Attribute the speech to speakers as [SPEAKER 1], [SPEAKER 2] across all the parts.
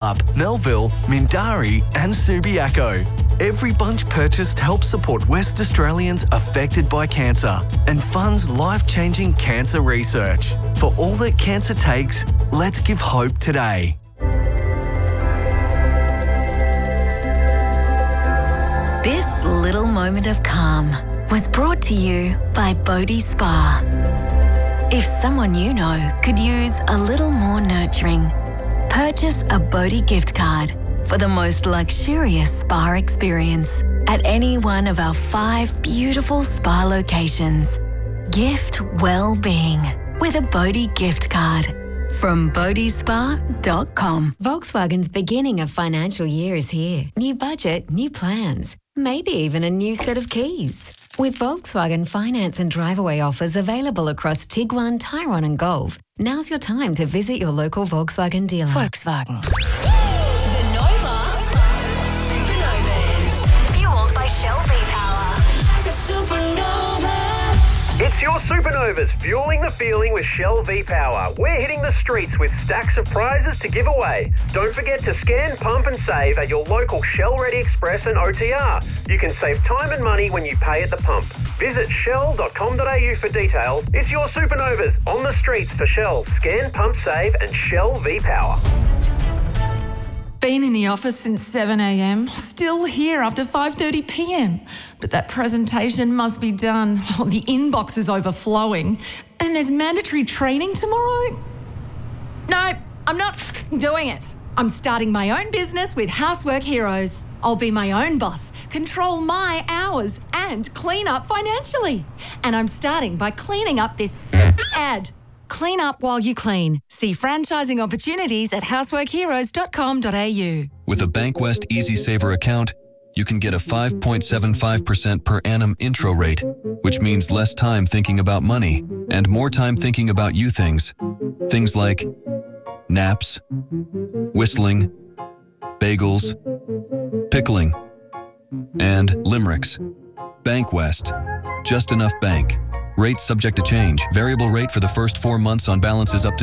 [SPEAKER 1] Barb, Melville, Mindari and Subiaco. Every bunch purchased helps support West Australians affected by cancer and funds life-changing cancer research. For all that cancer takes, let's give hope today.
[SPEAKER 2] This little moment of calm was brought to you by Bodhi Spa. If someone you know could use a little more nurturing, purchase a Bodhi gift card for the most luxurious spa experience at any one of our 5 beautiful spa locations. Gift well-being with a Bodhi gift card from bodhispa.com. Volkswagen's beginning of financial year is here. New budget, new plans, maybe even a new set of keys. With Volkswagen finance and drive-away offers available across Tiguan, Tyrone and Golf, now's your time to visit your local Volkswagen dealer. Volkswagen.
[SPEAKER 3] The Nova Supernovas. Fueled by Shell V-Power. Supernova.
[SPEAKER 4] It's your Supernovas, fueling the feeling with Shell V-Power. We're hitting the streets with stacks of prizes to give away. Don't forget to scan, pump and save at your local Shell Ready Express and OTR. You can save time and money when you pay at the pump. Visit shell.com.au for details. It's your Supernovas on the streets for Shell. Scan, pump, save and Shell V-Power.
[SPEAKER 5] Been in the office since 7 a.m, still here after 5:30 p.m. But that presentation must be done. Oh, the inbox is overflowing. And there's mandatory training tomorrow? No, I'm not doing it. I'm starting my own business with Housework Heroes. I'll be my own boss, control my hours and clean up financially. And I'm starting by cleaning up this ad. Clean up while you clean. See franchising opportunities at houseworkheroes.com.au.
[SPEAKER 6] With a Bankwest Easy Saver account, you can get a 5.75% per annum intro rate, which means less time thinking about money and more time thinking about you things. Things like naps, whistling, bagels, pickling, and limericks. Bankwest. Just enough bank. Rates subject to change. Variable rate for the first 4 months on balances up to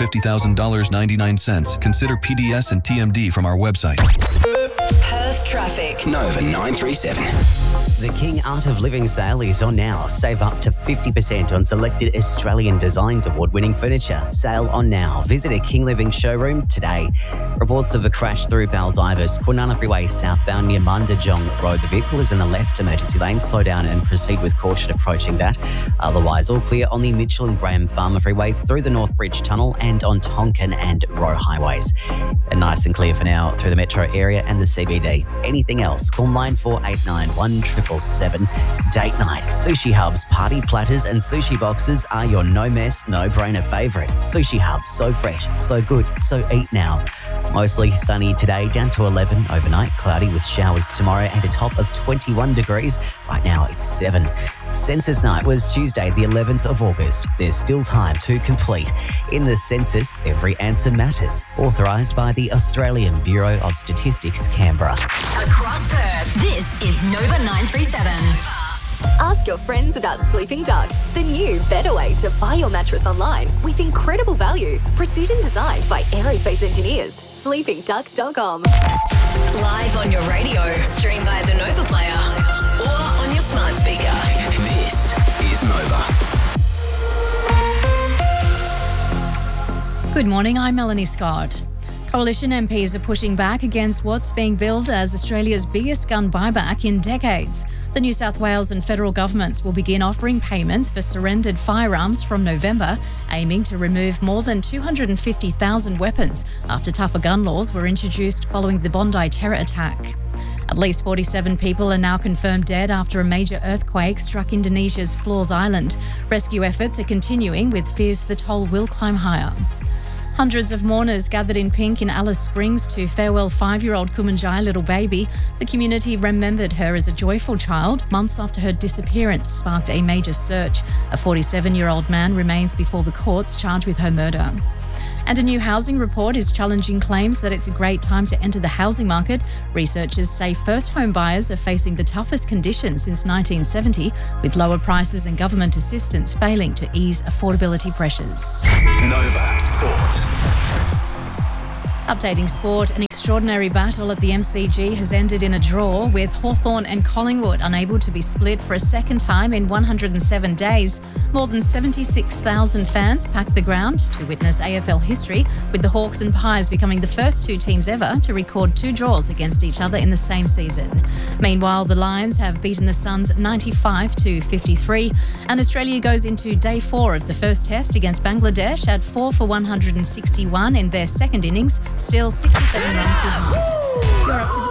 [SPEAKER 6] $250,000.99. Consider PDS and TMD from our website.
[SPEAKER 3] Perth traffic.
[SPEAKER 7] Nova 937.
[SPEAKER 8] The King Art of Living sale is on now. Save up to 50% on selected Australian Designed Award-winning furniture. Sale on now. Visit a King Living showroom today. Reports of a crash through Baldivis, Kwinana Freeway southbound near Mundajong Road. The vehicle is in the left emergency lane. Slow down and proceed with caution approaching that. Otherwise, all clear on the Mitchell and Graham Farmer freeways through the North Bridge Tunnel and on Tonkin and Roe highways. And nice and clear for now through the metro area and the CBD. Anything else? Call 9489 1777. Date night. Sushi Hub's party platters and sushi boxes are your no mess, no brainer favourite. Sushi Hub, so fresh, so good, so eat now. Mostly sunny today, down to 11 overnight. Cloudy with showers tomorrow and a top of 21 degrees. Right now it's 7. Census night was Tuesday, the 11th of August. There's still time to complete. In the census, every answer matters. Authorised by the Australian Bureau of Statistics, Canberra.
[SPEAKER 3] Across Perth, this is Nova 937.
[SPEAKER 9] Ask your friends about Sleeping Duck, the new, better way to buy your mattress online with incredible value. Precision designed by aerospace engineers. SleepingDuck.com.
[SPEAKER 3] Live on your radio, stream via the Nova Player or on your smart speaker.
[SPEAKER 7] This is Nova.
[SPEAKER 10] Good morning, I'm Melanie Scott. Coalition MPs are pushing back against what's being billed as Australia's biggest gun buyback in decades. The New South Wales and federal governments will begin offering payments for surrendered firearms from November, aiming to remove more than 250,000 weapons after tougher gun laws were introduced following the Bondi terror attack. At least 47 people are now confirmed dead after a major earthquake struck Indonesia's Flores Island. Rescue efforts are continuing with fears the toll will climb higher. Hundreds of mourners gathered in Pink in Alice Springs to farewell 5-year-old Kumanjai little baby. The community remembered her as a joyful child. Months after her disappearance sparked a major search. A 47-year-old man remains before the courts charged with her murder. And a new housing report is challenging claims that it's a great time to enter the housing market. Researchers say first home buyers are facing the toughest conditions since 1970, with lower prices and government assistance failing to ease affordability pressures.
[SPEAKER 7] Nova Sport.
[SPEAKER 10] Updating sport, an extraordinary battle at the MCG has ended in a draw, with Hawthorn and Collingwood unable to be split for a second time in 107 days. More than 76,000 fans packed the ground to witness AFL history, with the Hawks and Pies becoming the first two teams ever to record two draws against each other in the same season. Meanwhile, the Lions have beaten the Suns 95-53, and Australia goes into day 4 of the first test against Bangladesh at 4 for 161 in their second innings, still 67 runs behind. You're up to...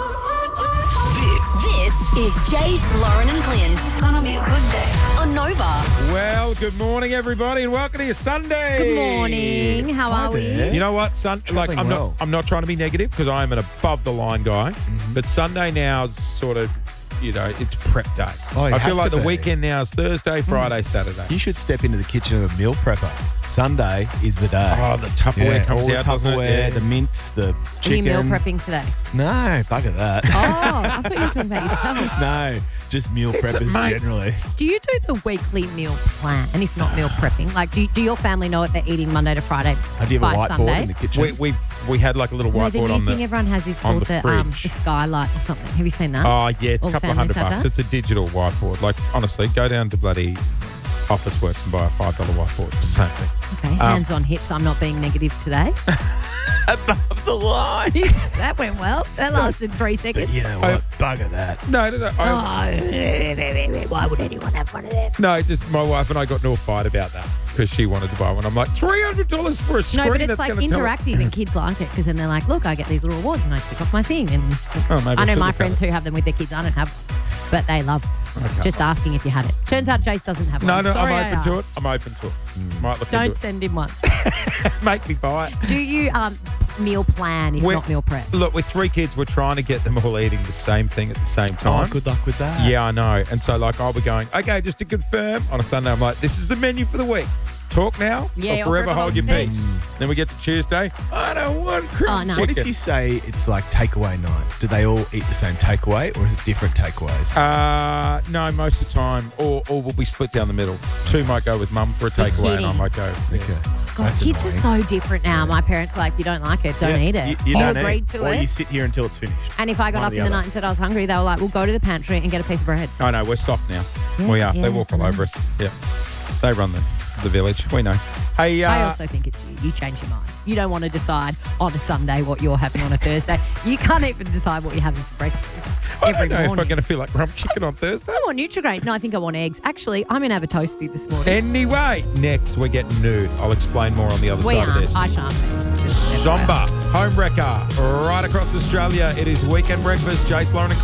[SPEAKER 3] This is Jace, Lauren and Clint. It's gonna be a good day on Nova.
[SPEAKER 11] Well, good morning, everybody, and welcome to your Sunday.
[SPEAKER 12] Good morning. How are we?
[SPEAKER 11] You know what, I'm not trying to be negative because I am an above the line guy, but Sunday now is sort of, it's prep day. I feel like the weekend now is Thursday, Friday, Saturday.
[SPEAKER 13] You should step into the kitchen of a meal prepper. Sunday is the day.
[SPEAKER 11] Oh, the Tupperware comes
[SPEAKER 13] all
[SPEAKER 11] out,
[SPEAKER 13] the
[SPEAKER 11] doesn't it?
[SPEAKER 13] Tupperware,
[SPEAKER 11] Yeah.
[SPEAKER 13] the mince, the chicken.
[SPEAKER 12] Are you meal prepping today?
[SPEAKER 13] No, bugger that.
[SPEAKER 12] Oh, I thought you were talking about yourself.
[SPEAKER 13] No, just meal preppers generally.
[SPEAKER 12] Do you do the weekly meal plan, and if not meal prepping? Like, do your family know what they're eating Monday to Friday
[SPEAKER 13] Have you ever
[SPEAKER 12] by
[SPEAKER 13] whiteboard
[SPEAKER 12] Sunday?
[SPEAKER 13] in the kitchen?
[SPEAKER 11] We had like a little
[SPEAKER 12] No, the
[SPEAKER 11] whiteboard
[SPEAKER 12] new
[SPEAKER 11] on
[SPEAKER 12] thing
[SPEAKER 11] the
[SPEAKER 12] everyone has is
[SPEAKER 11] on
[SPEAKER 12] called
[SPEAKER 11] the
[SPEAKER 12] the
[SPEAKER 11] fridge.
[SPEAKER 12] skylight or something. Have you seen that?
[SPEAKER 11] Oh, yeah, it's
[SPEAKER 12] All
[SPEAKER 11] a
[SPEAKER 12] the
[SPEAKER 11] couple of
[SPEAKER 12] families
[SPEAKER 11] $100.
[SPEAKER 12] have that?
[SPEAKER 11] It's a digital whiteboard. Like, honestly, go down to bloody Officeworks and buy a $5 whiteboard. It's the same thing.
[SPEAKER 12] Okay, hands on hips. I'm not being negative today.
[SPEAKER 13] Above the line.
[SPEAKER 12] That went well. That lasted 3 seconds.
[SPEAKER 13] But you know what? Bugger that.
[SPEAKER 11] No.
[SPEAKER 12] Why would anyone have one of them?
[SPEAKER 11] No, just my wife and I got into a fight about that because she wanted to buy one. I'm like, $300 for a screen.
[SPEAKER 12] No, but it's
[SPEAKER 11] that's
[SPEAKER 12] like
[SPEAKER 11] gonna tell
[SPEAKER 12] interactive and kids like it because then they're like, look, I get these little awards and I tick off my thing. And
[SPEAKER 11] maybe
[SPEAKER 12] I know
[SPEAKER 11] should
[SPEAKER 12] my
[SPEAKER 11] look at
[SPEAKER 12] friends
[SPEAKER 11] it.
[SPEAKER 12] who have them with their kids. I don't have them, but they love them.
[SPEAKER 11] Okay.
[SPEAKER 12] Just asking if you had it. Turns out Jace doesn't have one.
[SPEAKER 11] No,
[SPEAKER 12] Sorry,
[SPEAKER 11] I'm open to it.
[SPEAKER 12] asked.
[SPEAKER 11] I'm open to it. Might look
[SPEAKER 12] Don't
[SPEAKER 11] into
[SPEAKER 12] send him one.
[SPEAKER 11] it. Make me buy it.
[SPEAKER 12] Do you meal plan if not meal prep?
[SPEAKER 11] Look, with 3 kids, we're trying to get them all eating the same thing at the same time.
[SPEAKER 13] Oh, good luck with that.
[SPEAKER 11] Yeah, I know. And so, like, I'll be going, okay, just to confirm, on a Sunday, I'm like, this is the menu for the week. Talk now
[SPEAKER 12] Yeah,
[SPEAKER 11] or forever hold your peace. Then we get to Tuesday. I don't want crispy
[SPEAKER 12] Oh, no.
[SPEAKER 11] chicken.
[SPEAKER 13] What if you say it's like takeaway night? Do they all eat the same takeaway or is it different takeaways?
[SPEAKER 11] No, most of the time. Or we'll be split down the middle. 2 might go with mum for a takeaway and I might go. Yeah.
[SPEAKER 13] Okay.
[SPEAKER 12] God,
[SPEAKER 13] That's
[SPEAKER 12] kids
[SPEAKER 13] annoying.
[SPEAKER 12] are so different now. My parents are like, you don't like it, don't eat it.
[SPEAKER 13] You don't
[SPEAKER 12] agreed
[SPEAKER 13] eat,
[SPEAKER 12] to
[SPEAKER 13] or
[SPEAKER 12] it.
[SPEAKER 13] you sit here until it's finished.
[SPEAKER 12] And if I got
[SPEAKER 13] One or
[SPEAKER 12] up
[SPEAKER 13] the
[SPEAKER 12] in the
[SPEAKER 13] other.
[SPEAKER 12] night and said I was hungry, they were like, we'll go to the pantry and get a piece of bread.
[SPEAKER 11] Oh, no, we're soft now.
[SPEAKER 12] Yeah,
[SPEAKER 11] We are.
[SPEAKER 12] yeah,
[SPEAKER 11] They walk all
[SPEAKER 12] I know.
[SPEAKER 11] over us. Yeah. They run the village. We know. Hey,
[SPEAKER 12] I also think it's you. You change your mind. You don't want to decide on a Sunday what you're having on a Thursday. You can't even decide what you're having for breakfast
[SPEAKER 11] I
[SPEAKER 12] every
[SPEAKER 11] don't know if
[SPEAKER 12] morning.
[SPEAKER 11] I'm going to feel like rump chicken on Thursday.
[SPEAKER 12] I want Nutri-Grain. No, I think I want eggs. Actually, I'm going to have a toasty this morning.
[SPEAKER 11] Anyway, next we're getting nude. I'll explain more on the other
[SPEAKER 12] We
[SPEAKER 11] side of
[SPEAKER 12] aren't.
[SPEAKER 11] this.
[SPEAKER 12] I shan't. Just FYI.
[SPEAKER 11] Zomba, home wrecker, right across Australia. It is Weekend Breakfast. Jace, Lauren and